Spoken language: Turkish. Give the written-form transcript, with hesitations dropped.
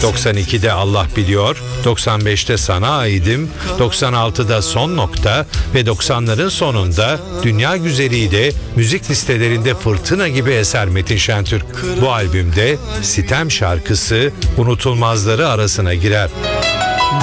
92'de Allah Biliyor, 95'te Sana Aidim, 96'da Son Nokta ve 90'ların sonunda Dünya Güzeli'yle müzik listelerinde fırtına gibi eser Metin Şentürk. Bu albümde Sitem şarkısı unutulmazları arasına girer.